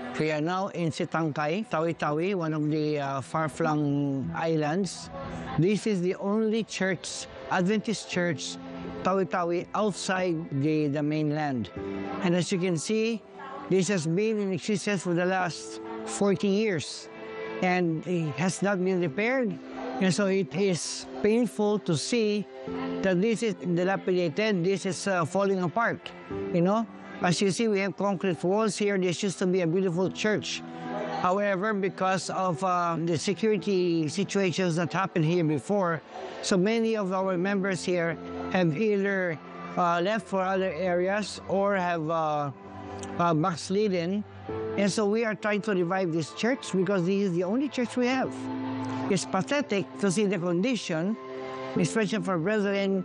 We are now in Sitangkay, Tawi-Tawi, one of the far-flung islands. This is the only church, Adventist church, Tawi-Tawi, outside the mainland. And as you can see, this has been in existence for the last 40 years. And it has not been repaired. And so it is painful to see that this is dilapidated, this is falling apart, you know. As you see, we have concrete walls here. This used to be a beautiful church. However, because of the security situations that happened here before, so many of our members here have either left for other areas or have backslidden. And so we are trying to revive this church because this is the only church we have. It's pathetic to see the condition, especially for brethren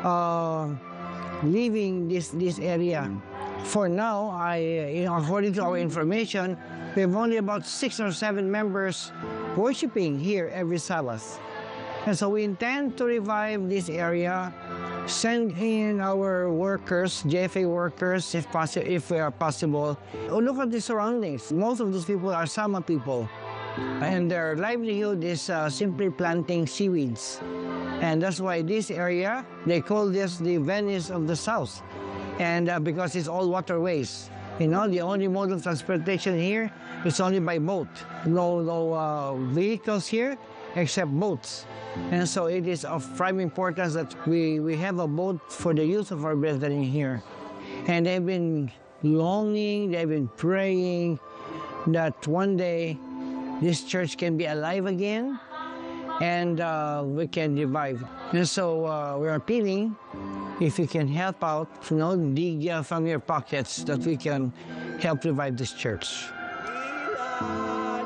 leaving this area. For now, according to our information, we have only about 6 or 7 members worshiping here every Sabbath. And so we intend to revive this area, send in our workers, JFA workers, if possible. Oh, look at the surroundings. Most of these people are Sama people, and their livelihood is simply planting seaweeds. And that's why this area, they call this the Venice of the South. And because it's all waterways. You know, the only mode of transportation here is only by boat. No vehicles here except boats. And so it is of prime importance that we have a boat for the use of our brethren here. And they've been longing, they've been praying that one day this church can be alive again and we can revive. And so we're appealing, if you can help out, you know, dig from your pockets that we can help revive this church.